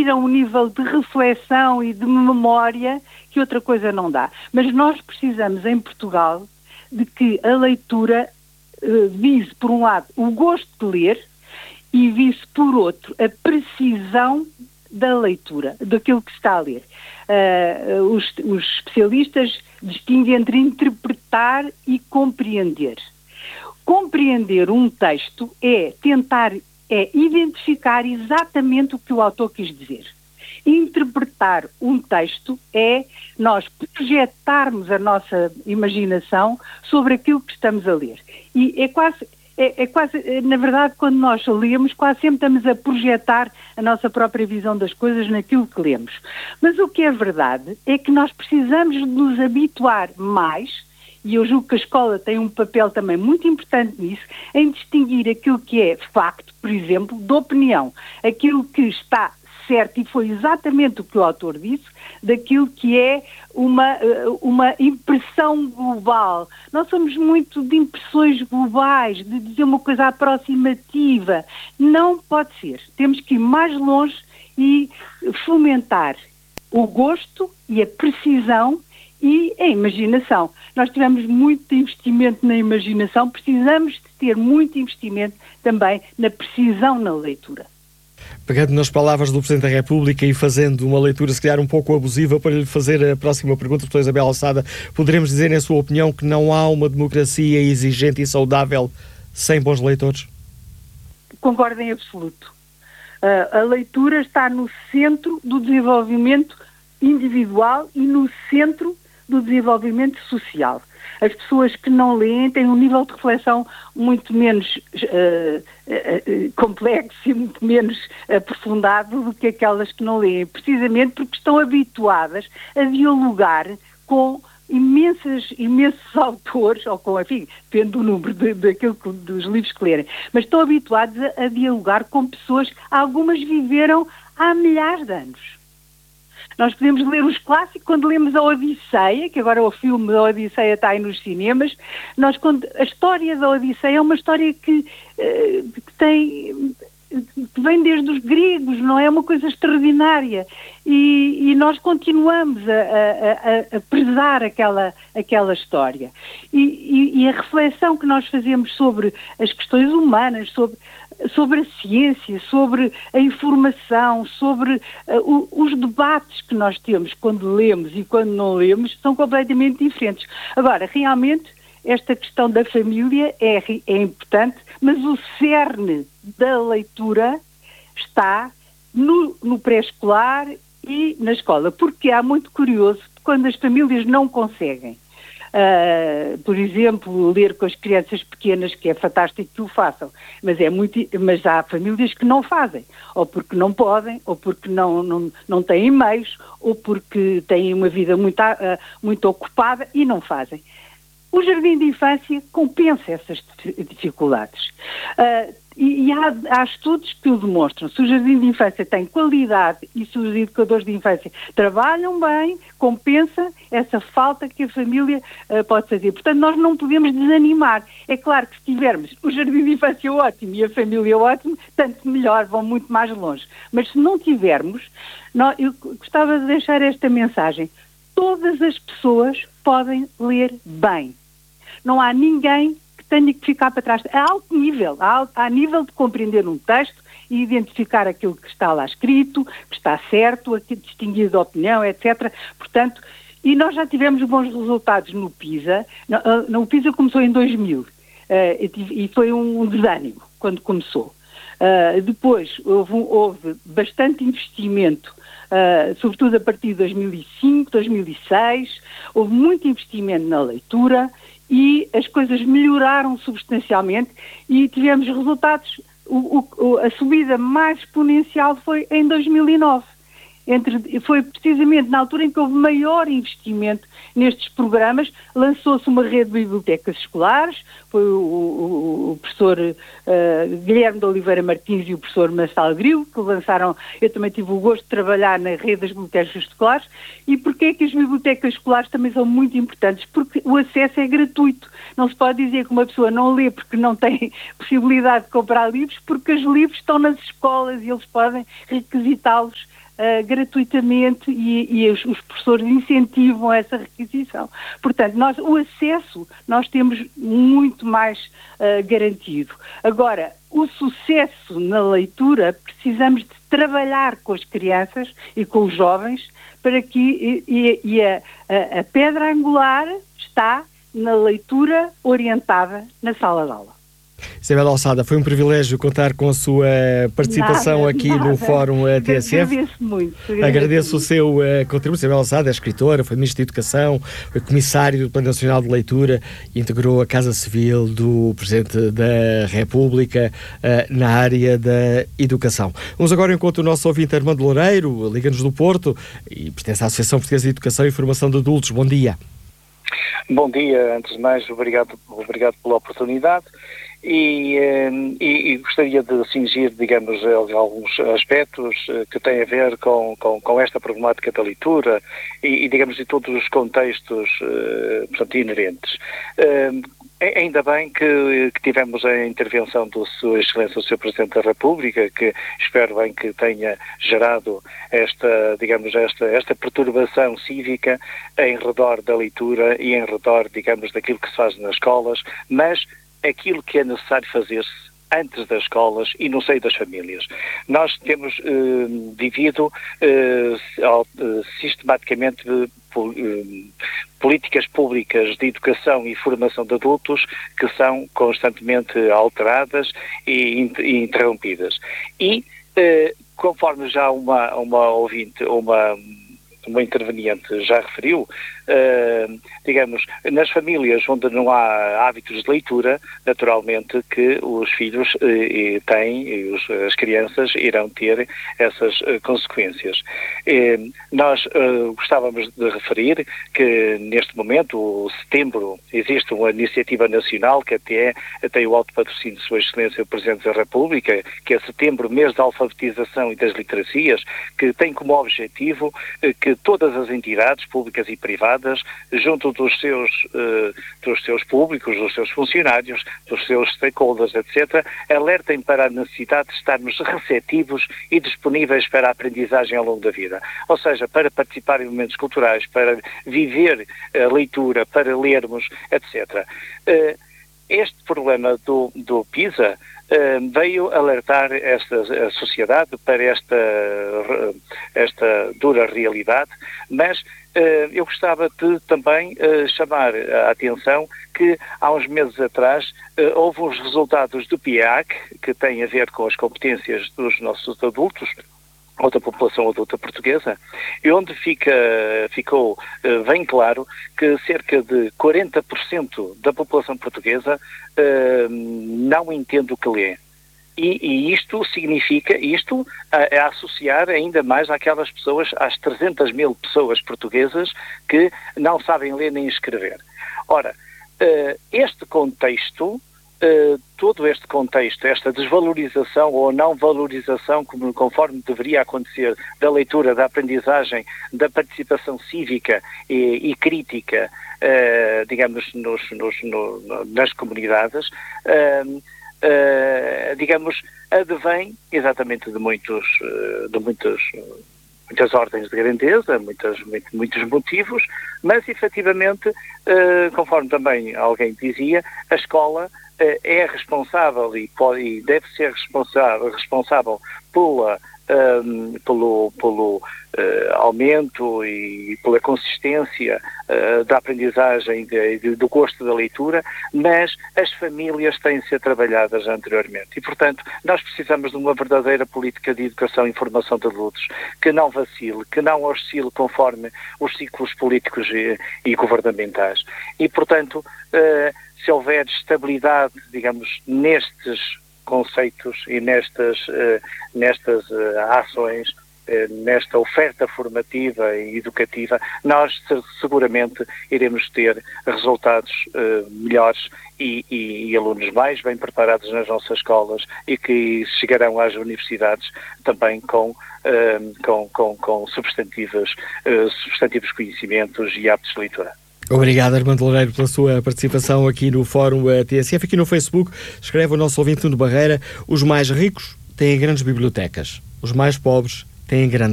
atingir a um nível de reflexão e de memória que outra coisa não dá. Mas nós precisamos, em Portugal, de que a leitura vise, por um lado, o gosto de ler e vise, por outro, a precisão da leitura, daquilo que se está a ler. Os especialistas distinguem entre interpretar e compreender. Compreender um texto é identificar exatamente o que o autor quis dizer. Interpretar um texto é nós projetarmos a nossa imaginação sobre aquilo que estamos a ler. E é quase, na verdade, quando nós lemos, quase sempre estamos a projetar a nossa própria visão das coisas naquilo que lemos. Mas o que é verdade é que nós precisamos de nos habituar mais, e eu julgo que a escola tem um papel também muito importante nisso, em distinguir aquilo que é facto, por exemplo, de opinião. Aquilo que está certo, e foi exatamente o que o autor disse, daquilo que é uma impressão global. Nós somos muito de impressões globais, de dizer uma coisa aproximativa. Não pode ser. Temos que ir mais longe e fomentar o gosto e a precisão e a imaginação. Nós tivemos muito investimento na imaginação, precisamos de ter muito investimento também na precisão na leitura. Pegando nas palavras do Presidente da República e fazendo uma leitura, se calhar, um pouco abusiva, para lhe fazer a próxima pergunta, Professora Isabel Alçada, poderemos dizer, na sua opinião, que não há uma democracia exigente e saudável sem bons leitores? Concordo em absoluto. A leitura está no centro do desenvolvimento individual e no centro do desenvolvimento social. As pessoas que não leem têm um nível de reflexão muito menos complexo e muito menos aprofundado do que aquelas que não leem, precisamente porque estão habituadas a dialogar com imensos autores, ou com, enfim, depende do número dos livros que lerem, mas estão habituados a dialogar com pessoas, algumas viveram há milhares de anos. Nós podemos ler os clássicos, quando lemos a Odisseia, que agora o filme da Odisseia está aí nos cinemas, a história da Odisseia é uma história que vem desde os gregos, não é uma coisa extraordinária, e nós continuamos a prezar aquela história. E a reflexão que nós fazemos sobre as questões humanas, sobre a ciência, sobre a informação, sobre os debates que nós temos quando lemos e quando não lemos, são completamente diferentes. Agora, realmente, esta questão da família é importante, mas o cerne da leitura está no pré-escolar e na escola, porque há muito curioso quando as famílias não conseguem. Por exemplo, ler com as crianças pequenas, que é fantástico que o façam, mas há famílias que não fazem, ou porque não podem, ou porque não têm meios, ou porque têm uma vida muito ocupada e não fazem. O jardim de infância compensa essas dificuldades. E há estudos que o demonstram. Se o jardim de infância tem qualidade e se os educadores de infância trabalham bem, compensa essa falta que a família pode fazer. Portanto, nós não podemos desanimar. É claro que se tivermos o jardim de infância ótimo e a família ótimo, tanto melhor, vão muito mais longe. Mas se não tivermos, eu gostava de deixar esta mensagem. Todas as pessoas podem ler bem. Não há ninguém que tenha que ficar para trás. A alto nível, a nível de compreender um texto e identificar aquilo que está lá escrito, que está certo, distinguir de opinião, etc. Portanto, e nós já tivemos bons resultados no PISA. O PISA começou em 2000 e foi um desânimo quando começou. Depois houve bastante investimento, sobretudo a partir de 2005, 2006, houve muito investimento na leitura e as coisas melhoraram substancialmente e tivemos resultados. A subida mais exponencial foi em 2009. Foi precisamente na altura em que houve maior investimento nestes programas, lançou-se uma rede de bibliotecas escolares, foi o professor Guilherme de Oliveira Martins e o professor Marcelo Grilo, que lançaram. Eu também tive o gosto de trabalhar na rede das bibliotecas escolares. E porquê é que as bibliotecas escolares também são muito importantes? Porque o acesso é gratuito. Não se pode dizer que uma pessoa não lê porque não tem possibilidade de comprar livros, porque os livros estão nas escolas e eles podem requisitá-los gratuitamente e os professores incentivam essa requisição. Portanto, o acesso nós temos muito mais garantido. Agora, o sucesso na leitura, precisamos de trabalhar com as crianças e com os jovens para que a pedra angular está na leitura orientada na sala de aula. Isabel Alçada, foi um privilégio contar com a sua participação aqui no Fórum TSF. Agradeço muito. Agradeço o seu contributo. Isabel Alçada é escritora, foi Ministro da Educação, foi Comissário do Plano Nacional de Leitura, integrou a Casa Civil do Presidente da República na área da educação. Vamos agora ao encontro do nosso ouvinte Armando Loureiro, Liga-nos do Porto, e pertence à Associação Portuguesa de Educação e Formação de Adultos. Bom dia. Bom dia, antes de mais, obrigado pela oportunidade. E gostaria de cingir, digamos, alguns aspectos que têm a ver com esta problemática da leitura e digamos, de todos os contextos, portanto, inerentes. Ainda bem que tivemos a intervenção do Sua Excelência, o Sr. Presidente da República, que espero bem que tenha gerado esta perturbação cívica em redor da leitura e em redor, digamos, daquilo que se faz nas escolas, mas aquilo que é necessário fazer-se antes das escolas e no seio das famílias. Nós temos vivido sistematicamente políticas públicas de educação e formação de adultos que são constantemente alteradas e interrompidas. E, conforme já uma ouvinte, uma interveniente já referiu, digamos, nas famílias onde não há hábitos de leitura, naturalmente que os filhos têm, e as crianças irão ter essas consequências. Nós gostávamos de referir que neste momento, o setembro, existe uma iniciativa nacional que até tem o alto patrocínio de Sua Excelência o Presidente da República, que é setembro, mês da alfabetização e das literacias, que tem como objetivo que todas as entidades públicas e privadas, junto dos seus públicos, dos seus funcionários, dos seus stakeholders, etc., alertem para a necessidade de estarmos receptivos e disponíveis para a aprendizagem ao longo da vida. Ou seja, para participar em momentos culturais, para viver a leitura, para lermos, etc. Este problema do PISA veio alertar a sociedade para esta dura realidade, mas eu gostava de também chamar a atenção que há uns meses atrás houve uns resultados do PIAAC, que têm a ver com as competências dos nossos adultos, ou da população adulta portuguesa, e onde ficou bem claro que cerca de 40% da população portuguesa não entende o que lê. E isto significa, é associar ainda mais àquelas pessoas, às 300 mil pessoas portuguesas que não sabem ler nem escrever. Ora, este contexto, todo este contexto, esta desvalorização ou não valorização, conforme deveria acontecer, da leitura, da aprendizagem, da participação cívica e crítica, digamos, nas comunidades, digamos, advém exatamente de muitas ordens de grandeza, muitos motivos, mas efetivamente, conforme também alguém dizia, a escola é responsável e deve ser responsável pelo aumento e pela consistência da aprendizagem e do gosto da leitura, mas as famílias têm de ser trabalhadas anteriormente. E, portanto, nós precisamos de uma verdadeira política de educação e formação de adultos que não vacile, que não oscile conforme os ciclos políticos e governamentais. E, portanto, se houver estabilidade, digamos, nestes conceitos e nestas ações, nesta oferta formativa e educativa, nós seguramente iremos ter resultados melhores e alunos mais bem preparados nas nossas escolas e que chegarão às universidades também com substantivos conhecimentos e hábitos de leitura. Obrigado, Armando Loureiro, pela sua participação aqui no Fórum TSF. Aqui no Facebook, escreve o nosso ouvinte Nuno Barreira: os mais ricos têm grandes bibliotecas, os mais pobres têm grandes